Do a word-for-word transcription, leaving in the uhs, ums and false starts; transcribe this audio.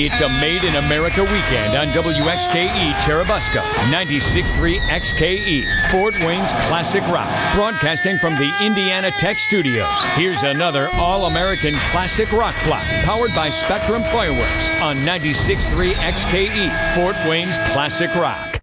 It's a Made in America weekend on W X K E Churubusco, ninety-six point three X K E, Fort Wayne's classic rock. Broadcasting from the Indiana Tech Studios, here's another all-American classic rock block, powered by Spectrum Fireworks on ninety-six point three X K E, Fort Wayne's classic rock.